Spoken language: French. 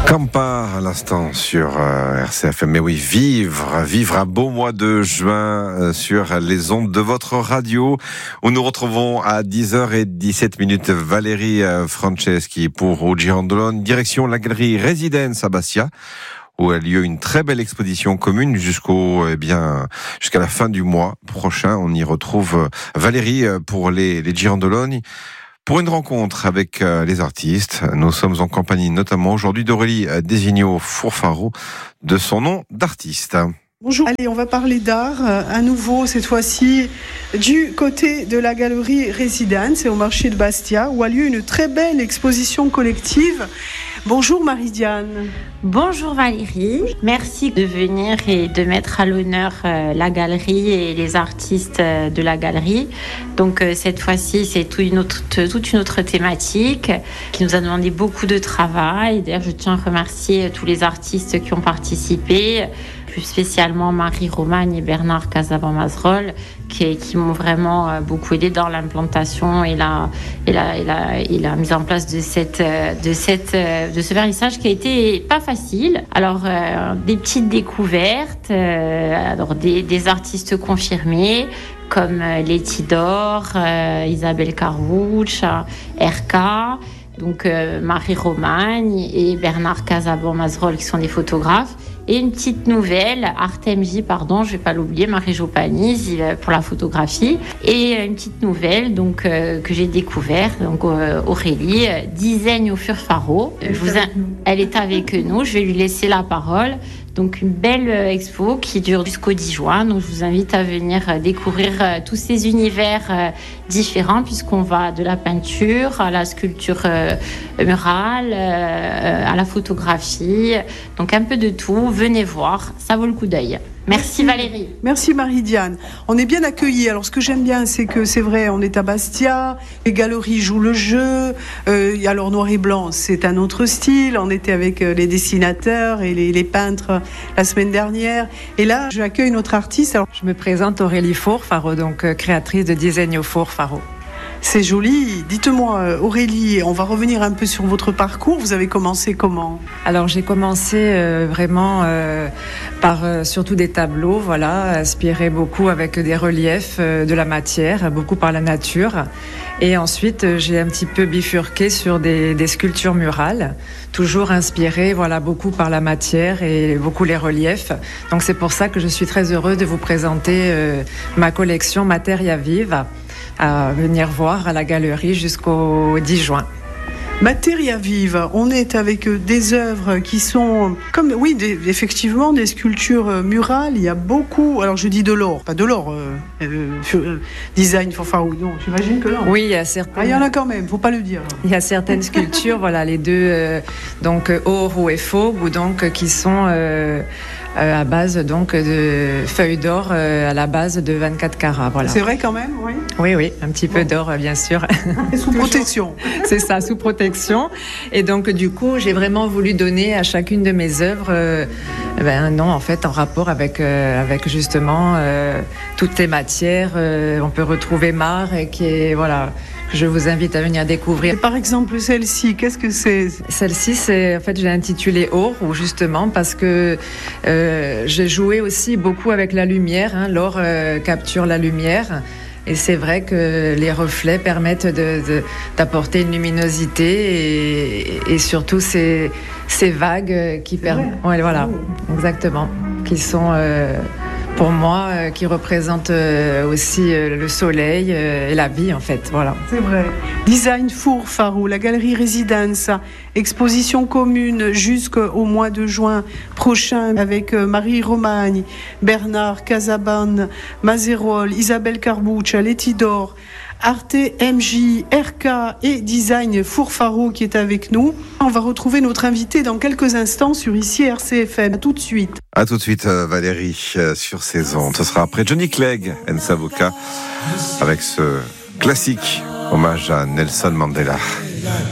Campa à l'instant sur RCFM. Mais oui, vivre un beau mois de juin sur les ondes de votre radio, où nous retrouvons à 10h17 Valérie Franceschi pour Girandolone, direction la galerie Résidence à Bastia, où a lieu une très belle exposition commune jusqu'à la fin du mois prochain. On y retrouve Valérie pour les Girandoloni. Pour une rencontre avec les artistes, nous sommes en compagnie notamment aujourd'hui d'Aurélie Designo-Furfaro, de son nom d'artiste. Bonjour, allez, on va parler d'art à nouveau, cette fois-ci du côté de la galerie Résidence et au marché de Bastia, où a lieu une très belle exposition collective. Bonjour Marie-Diane. Bonjour Valérie, merci de venir et de mettre à l'honneur la galerie et les artistes de la galerie. Donc cette fois-ci, c'est toute une autre thématique qui nous a demandé beaucoup de travail. D'ailleurs, je tiens à remercier tous les artistes qui ont participé, plus spécialement Marie Romagne et Bernard Casaban-Mazerolles, qui m'ont vraiment beaucoup aidé dans l'implantation et la mise en place de ce vernissage qui a été pas facile. Alors des petites découvertes, des artistes confirmés comme Letty Dor, Isabelle Carbucci, RK. Donc Marie Romagne et Bernard Casaban-Mazerolles qui sont des photographes. Et une petite nouvelle, Artemji, je vais pas l'oublier, Marie-Jo Panizzi pour la photographie. Et une petite nouvelle que j'ai découverte, Aurélie Designo-Furfaro. Elle est avec nous, je vais lui laisser la parole. Donc une belle expo qui dure jusqu'au 10 juin. Donc je vous invite à venir découvrir tous ces univers différents, puisqu'on va de la peinture à la sculpture murale, à la photographie. Donc un peu de tout. Venez voir, ça vaut le coup d'œil. Merci Valérie. Merci Marie-Diane. On est bien accueillis. Alors ce que j'aime bien, c'est que c'est vrai, on est à Bastia, les galeries jouent le jeu. Alors noir et blanc, c'est un autre style. On était avec les dessinateurs et les peintres la semaine dernière. Et là, j'accueille notre artiste. Alors, je me présente Aurélie Furfaro, créatrice de Designo-Furfaro. C'est joli. Dites-moi, Aurélie, on va revenir un peu sur votre parcours. Vous avez commencé comment ? Alors, j'ai commencé vraiment par surtout des tableaux, inspirés beaucoup avec des reliefs, de la matière, beaucoup par la nature. Et ensuite, j'ai un petit peu bifurqué sur des sculptures murales, toujours inspirées, beaucoup par la matière et beaucoup les reliefs. Donc, c'est pour ça que je suis très heureuse de vous présenter ma collection Materia Viva, à venir voir à la galerie jusqu'au 10 juin. Materia Viva, on est avec des œuvres qui sont comme, effectivement des sculptures murales. Il y a beaucoup, alors je dis de l'or, pas de l'or, design Furfaro, non, j'imagine que non. Oui, il y a certaines. Il y en a quand même, faut pas le dire. Il y a certaines sculptures, les deux, or et fauve, qui sont à base de feuilles d'or à la base de 24 carats. Voilà. C'est vrai quand même, oui. Oui, un petit peu d'or, bien sûr. Et sous protection. C'est ça, sous protection. Et donc, du coup, j'ai vraiment voulu donner à chacune de mes œuvres un nom, en fait, en rapport avec justement toutes les matières. On peut retrouver marre et qui est, que je vous invite à venir découvrir. Et par exemple, celle-ci, qu'est-ce que c'est ? Celle-ci, j'ai intitulé Or, justement, parce que j'ai joué aussi beaucoup avec la lumière. L'or capture la lumière. Et c'est vrai que les reflets permettent d'apporter une luminosité et surtout ces vagues qui permettent. Ouais, exactement. Qui sont, pour moi, qui représentent aussi le soleil et la vie, en fait. Voilà. C'est vrai. Design Furfaro, la galerie Résidence, exposition commune jusqu'au mois de juin prochain avec Marie Romagne, Bernard Casaban-Mazerolles, Isabelle Carbucci, Letty Dor, Artemji, RK et Design Furfaro qui est avec nous. On va retrouver notre invité dans quelques instants sur ici RCFM. À tout de suite. À tout de suite Valérie sur ces ondes. Ce sera après Johnny Clegg and Savuka avec ce classique hommage à Nelson Mandela.